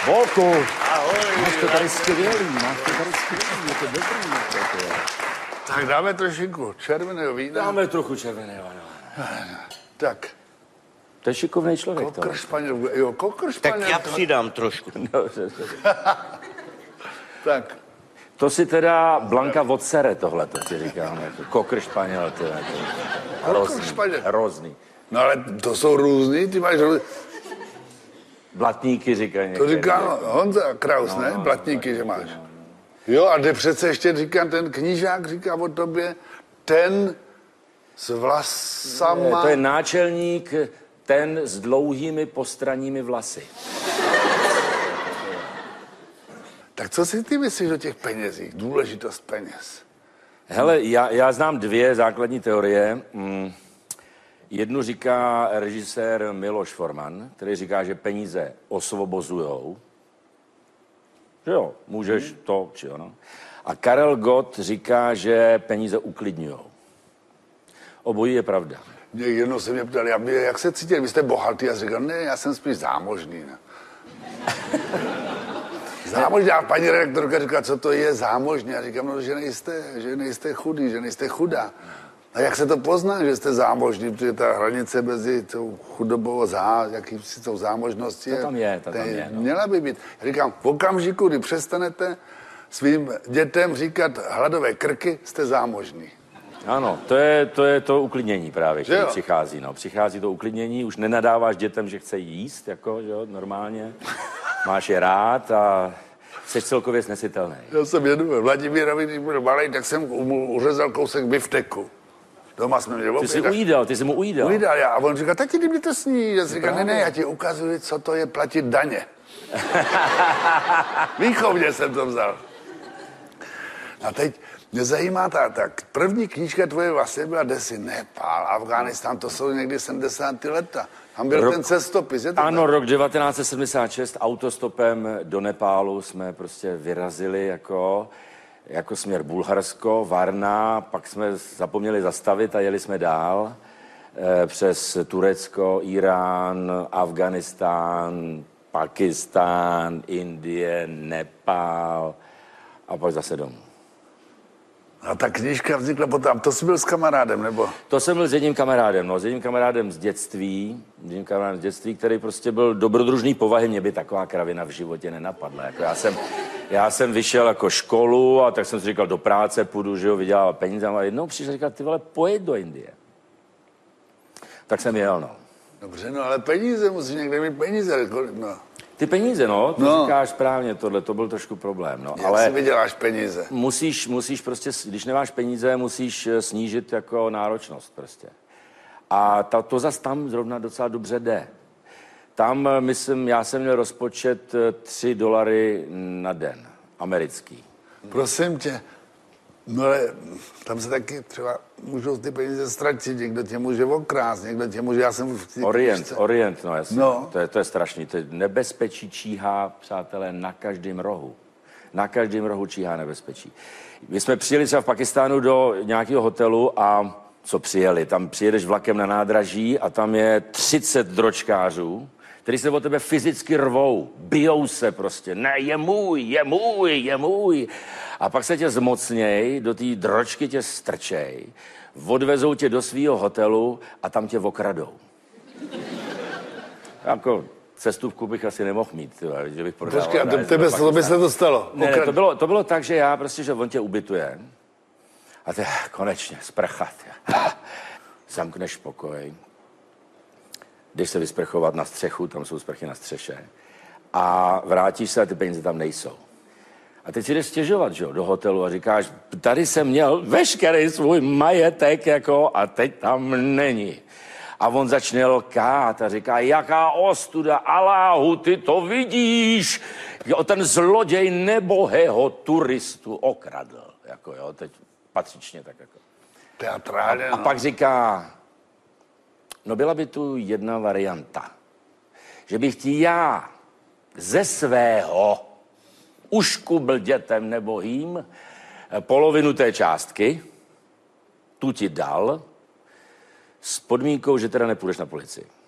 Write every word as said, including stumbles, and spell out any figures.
Volku. Ahoj. Máš to tady skvělý, máš to tady skvělý, je to dobrý. To je. Tak dáme trošinku červeného vína. Dáme trochu červeného, ano. Tak. To je šikovný člověk. Kokr španěl, jo, kokr španěl. Tak já přidám trošku. Dobře, Tak. to si teda Blanka odsere tohle, to ti říkám. Jako kokr španěl, to je hrozný, španěl. hrozný. No ale to jsou různý, ty máš... Blatníky říkají. To říká Honza Kraus, no, ne? no, Blatníky, že máš. Jo, a kde přece ještě říká, ten knížák říká o tobě, ten s vlasama... To je náčelník, ten s dlouhými postranními vlasy. Tak co si ty myslíš o těch penězích? Důležitost peněz. Hele, já, já znám dvě základní teorie. Mm. Jednu říká režisér Miloš Forman, který říká, že peníze osvobozujou. Že jo, můžeš hmm. to, či ono. A Karel Gott říká, že peníze uklidňujou. Obojí je pravda. Jednou se mě ptali, jak se cítíte, vy jste bohatý? A říkal, ne, já jsem spíš zámožný. Ne? Zámožný, a paní redaktorka říká, co to je zámožný? A říkám, no, že nejste, že nejste chudý, že nejste chudá. A jak se to pozná, že jste zámožný, protože ta hranice mezi tou chudobou a zá, jakýsi tou zámožností to tam je, to tam je, no. Měla by být. Říkám, v okamžiku, kdy přestanete svým dětem říkat hladové krky, jste zámožný. Ano, to je to, je to uklidnění právě, které jo? přichází. No. Přichází to uklidnění, už nenadáváš dětem, že chce jíst, jako, že jo, normálně. Máš je rád a jsi celkově snesitelný. Já jsem jednou Vladimírovi, když byl malej, tak jsem mu uřezal kousek bifteku. Doma jsme měli Ty jsi tak... ujídal, ty jsi mu ujídal. Ujídal, já. A on říká, tati, kdyby to sní. Já si říkám, ne, ne, já ti ukazuji, co to je platit daně. Výchovně jsem to vzal. A teď mě zajímá ta, tak první knížka tvoje vlastně byla desi Nepál, Afghánistán, to jsou někdy sedmdesátá leta. Tam byl rok, ten cestopis, je to ano, tak? rok devatenáct set sedmdesát šest, autostopem do Nepálu jsme prostě vyrazili jako, jako směr Bulharsko, Varna, pak jsme zapomněli zastavit a jeli jsme dál eh, přes Turecko, Irán, Afghánistán, Pakistán, Indie, Nepál a pak zase domů. A ta knížka vznikla potom, to jsi byl s kamarádem, nebo? To jsem byl s jedním kamarádem, no, s jedním kamarádem z dětství, s jedním kamarádem z dětství, který prostě byl dobrodružný povahy, mě by taková kravina v životě nenapadla. Jako já, jsem, já jsem vyšel jako školu a tak jsem si říkal, do práce půjdu, že jo, vydělávat peníze a jednou přišel říkal, ty vole, pojď do Indie. Tak jsem jel, no. Dobře, no ale peníze, musíš někde mít peníze, no. Ty peníze, no, to no. říkáš správně, tohle, to byl trošku problém, no. Jak ale si vyděláš peníze? Musíš, musíš prostě, když nemáš peníze, musíš snížit jako náročnost prostě. A ta, to zas tam zrovna docela dobře jde. Tam, myslím, já jsem měl rozpočet tři dolary na den, americký. Prosím tě, no ale tam se taky třeba můžou ty peníze ztratit, někdo tě může okrást, někdo tě může, já jsem... V Orient, knížce. Orient, no jasně, no. To, je, to je strašný, to je nebezpečí číhá, přátelé, na každém rohu. Na každém rohu číhá nebezpečí. My jsme přijeli třeba v Pakistánu do nějakého hotelu a co přijeli, tam přijedeš vlakem na nádraží a tam je třicet dročkářů, který se o tebe fyzicky rvou, bijou se prostě, ne, je můj, je můj, je můj. A pak se tě zmocněj, do té dročky tě strčej, odvezou tě do svého hotelu a tam tě okradou. Jako cestůvku bych asi nemohl mít, tyhle, že bych prodával. Počkej, a to, tebe to by se to stalo? Ne, ne, to, bylo, to bylo tak, že já prostě, že on tě ubytuje a ty konečně sprcha, tě. Zamkneš pokoj, jdeš se vysprchovat na střechu, tam jsou sprchy na střeše a vrátíš se a ty peníze tam nejsou. A teď si jdeš stěžovat, že jo, do hotelu a říkáš, tady jsem měl veškerý svůj majetek, jako, a teď tam není. A on začne lkát a říká, jaká ostuda, Aláhu, ty to vidíš. Jo, ten zloděj nebohého turistu okradl. Jako, jo, teď patřičně tak jako. Teatrálně, A, a pak říká, no byla by tu jedna varianta, že bych ti já ze svého uškubl dětem nebohým polovinu té částky, tu ti dal, s podmínkou, že teda nepůjdeš na policii.